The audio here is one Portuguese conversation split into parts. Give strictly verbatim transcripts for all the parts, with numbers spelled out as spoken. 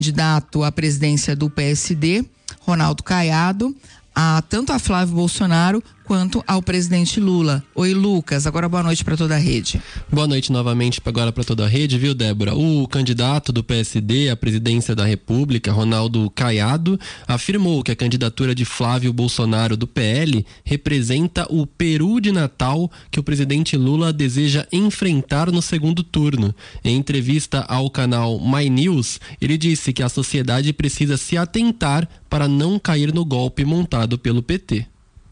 candidato à presidência do P S D, Ronaldo Caiado, a, tanto a Flávio Bolsonaro quanto ao presidente Lula. Oi, Lucas, agora boa noite para toda a rede. Boa noite novamente agora para toda a rede, viu, Débora? O candidato do P S D à presidência da República, Ronaldo Caiado, afirmou que a candidatura de Flávio Bolsonaro do P L representa o Peru de Natal que o presidente Lula deseja enfrentar no segundo turno. Em entrevista ao canal My News, ele disse que a sociedade precisa se atentar para não cair no golpe montado pelo P T.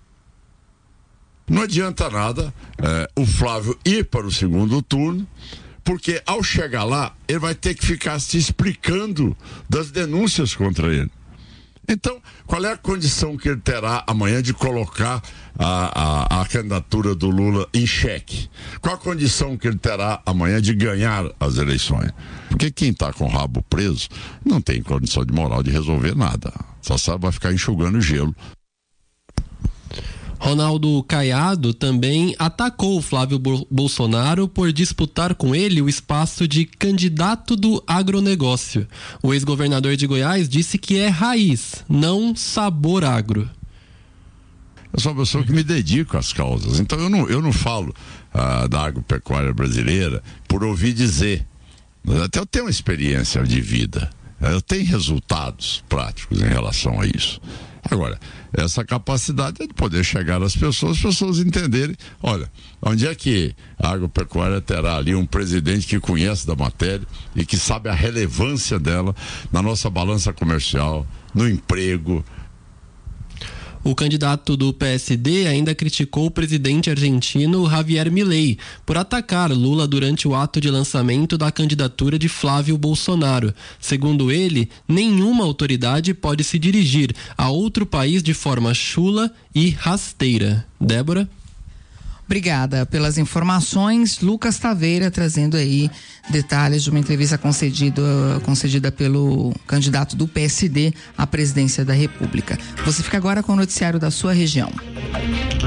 Não adianta nada é, o Flávio ir para o segundo turno, porque ao chegar lá, ele vai ter que ficar se explicando das denúncias contra ele. Então, qual é a condição que ele terá amanhã de colocar a, a, a candidatura do Lula em xeque? Qual a condição que ele terá amanhã de ganhar as eleições? Porque quem está com o rabo preso não tem condição de moral de resolver nada. Só sabe, vai ficar enxugando gelo. Ronaldo Caiado também atacou Flávio Bolsonaro por disputar com ele o espaço de candidato do agronegócio. O ex-governador de Goiás disse que é raiz, não sabor agro. Eu sou uma pessoa que me dedico às causas, então eu não, eu não falo ah, da agropecuária brasileira por ouvir dizer. Até eu tenho uma experiência de vida, eu tenho resultados práticos em relação a isso. Agora, essa capacidade é de poder chegar às pessoas, as pessoas entenderem, olha, onde é que a agropecuária terá ali um presidente que conhece da matéria e que sabe a relevância dela na nossa balança comercial, no emprego. O candidato do P S D ainda criticou o presidente argentino Javier Milei por atacar Lula durante o ato de lançamento da candidatura de Flávio Bolsonaro. Segundo ele, nenhuma autoridade pode se dirigir a outro país de forma chula e rasteira. Débora? Obrigada pelas informações. Lucas Taveira trazendo aí detalhes de uma entrevista concedida, concedida pelo candidato do P S D à presidência da República. Você fica agora com o noticiário da sua região.